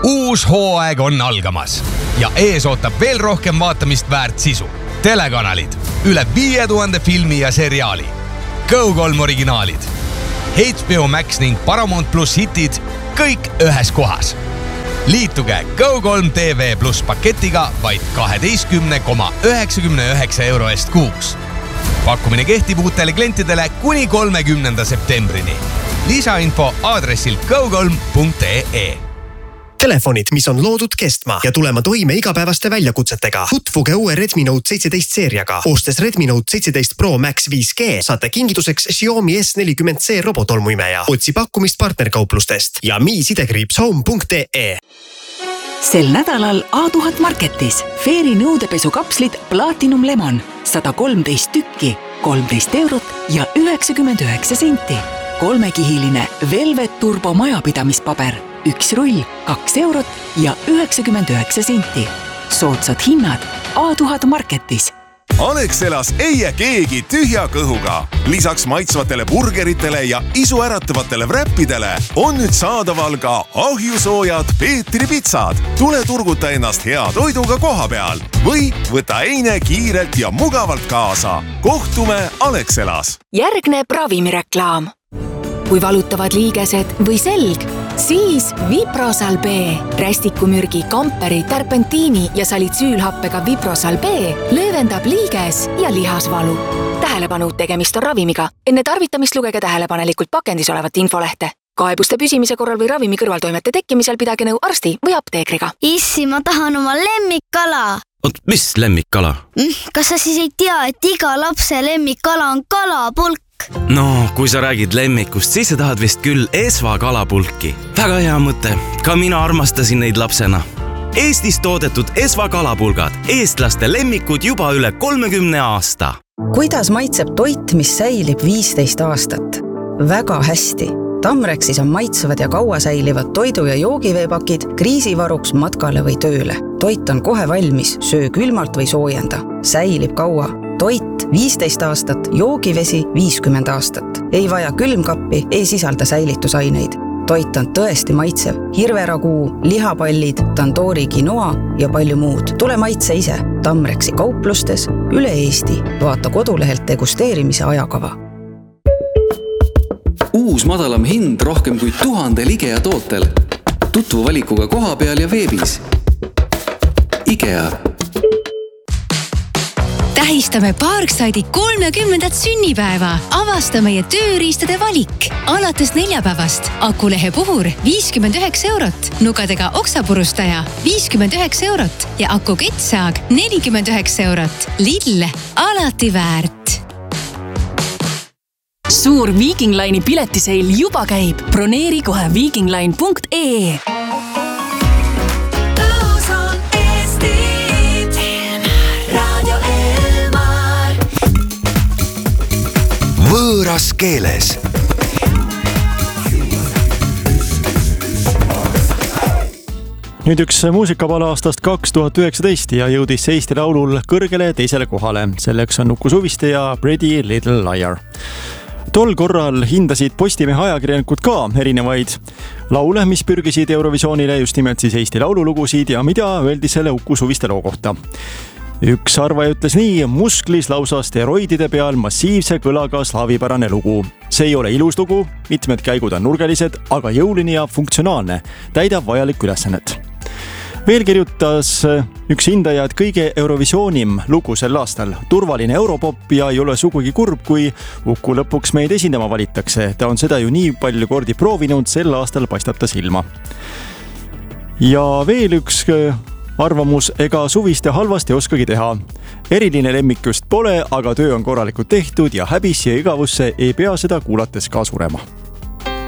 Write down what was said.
Uus hooaeg on algamas ja ees ootab veel rohkem vaatamist väärt sisu. Telekanalid, üle 5000 filmi ja seriaali, Go3 originaalid, HBO Max ning Paramount Plus hitid, kõik ühes kohas. Liituge Go3 TV Plus paketiga vaid 12,99 euro eest kuus. Pakkumine kehtib uutele klientidele kuni 30. septembrini. Lisainfo aadressil go3.ee. Telefonid, mis on loodud kestma ja tulema toime igapäevaste väljakutsetega. Tutvuge uue Redmi Note 17 seeriaga. Ostes Redmi Note 17 Pro Max 5G saate kingituseks Xiaomi S40C robotolmuimeja. Otsi pakkumist partnerkauplustest ja mi-home.ee. Sel nädalal A1000 Marketis Fairy nõudepesukapslid Platinum Lemon 113 tükki, 13 eurot ja 99 senti. 3-kihiline Velvet Turbo majapidamispaber 1 rull, 2 eurot ja 99 senti. Soodsad hinnad A1000 Marketis. Alexelas ei jää keegi tühja kõhuga. Lisaks maitsvatele burgeritele ja isuäratavatele wrappidele on nüüd saadaval ka ahjusoojad Peetri pitsad. Tule turguta ennast hea toiduga koha peal või võta eine kiirelt ja mugavalt kaasa. Kohtume Alexelas. Järgneb ravimireklaam. Kui valutavad liigesed või selg, siis Viprosal B. Rästikumürgi, kamperi, terpentiini ja salitsüülhappega Viprosal B löövendab liiges ja lihasvalu. Tähelepanu, tegemist on ravimiga. Enne tarvitamist lugege tähelepanelikult pakendis olevat infolehte. Kaebuste püsimise korral või ravimi kõrvaltoimete tekkimisel pidage nõu arsti või apteekriga. Issi, ma tahan oma lemmikkala. Oot, mis lemmikkala? Kas sa siis ei tea, et iga lapse lemmikkala on kalapulk? No, kui sa räägid lemmikust, siis sa tahad vist küll Esva kalapulki. Väga hea mõte. Ka mina armastasin neid lapsena. Eestis toodetud Esva kalapulgad. Eestlaste lemmikud juba üle 30 aasta. Kuidas maitseb toit, mis säilib 15 aastat? Väga hästi. Tamrexis on maitsevad ja kaua säilivad toidu- ja joogiveepakid kriisivaruks matkale või tööle. Toit on kohe valmis, söö külmalt või soojenda. Säilib kaua. Toit 15 aastat, joogivesi 50 aastat. Ei vaja külmkappi, ei sisalda säilitusaineid. Toit on tõesti maitsev. Hirveraguu, lihapallid, tandoori quinoa ja palju muud. Tule maitse ise. Tamrexi kauplustes üle Eesti. Vaata kodulehelt degusteerimise ajakava. Uus madalam hind rohkem kui 1000 IKEA tootel. Tutvu valikuga koha peal ja veebis. IKEA. Tähistame Parkside'i 30. sünnipäeva. Avasta meie tööriistade valik. Alates neljapäevast Akulehe puhur 59 eurot, nukadega oksapurustaja 59 eurot ja akuketsaag 49 eurot. Lidl, alati väärt. Suur Viking Line'i piletiseil juba käib. Broneeri kohe vikingline.ee. Võõras keeles. Nüüd üks muusikapala aastast 2019 ja jõudis Eesti Laulul kõrgele teisele kohale. Selleks on Uku Suviste ja Pretty Little Liar. Tol korral hindasid Postimehe ajakirjanikud ka erinevaid laule, mis pürgisid Eurovisioonile, just nimelt siis Eesti Laululugusid ja mida öeldi selle Uku Suviste loo kohta. Üks arvaja ütles nii, musklis lausa steroidide peal massiivse kõlaga slaavipärane lugu. See ei ole ilus lugu, mitmed käigud on nurgelised, aga jõuline ja funktsionaalne, täidab vajalik ülesannet. Veel kirjutas üks hindaja, et kõige Eurovisioonim lugu sel aastal, turvaline Europop ja ei ole sugugi kurb, kui Uku lõpuks meid esindama valitakse. Ta on seda ju nii palju kordi proovinud, sel aastal paistab ta silma. Ja veel üks arvamus, ega Suviste halvasti oskagi teha. Eriline lemmikust pole, aga töö on korralikult tehtud ja häbisse ja igavusse ei pea seda kuulates ka surema.